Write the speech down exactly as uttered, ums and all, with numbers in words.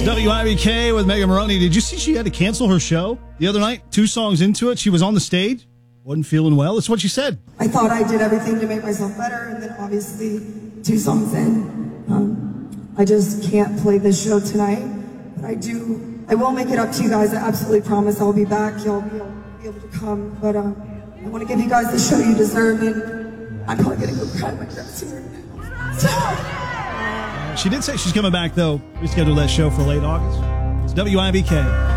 W I B K with Megan Maroney. Did you see she had to cancel her show the other night? Two songs into it, she was on the stage, wasn't feeling well. That's what she said. I thought I did everything to make myself better, and then obviously two songs in, um, I just can't play this show tonight. But I do, I will make it up to you guys. I absolutely promise I'll be back. You'll be able, be able to come. But uh, I want to give you guys the show you deserve, and I'm probably going to go cry my dress here. She did say she's coming back, though. We scheduled that show for late August. It's W I B K.